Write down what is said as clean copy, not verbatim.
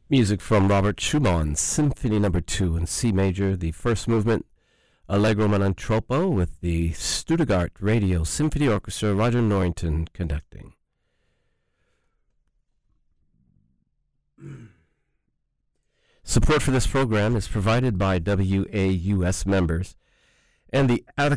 Music from Robert Schumann, Symphony No. 2 in C major, the first movement, Allegro non troppo, with the Stuttgart Radio Symphony Orchestra, Roger Norrington conducting. Support for this program is provided by WAUS members and the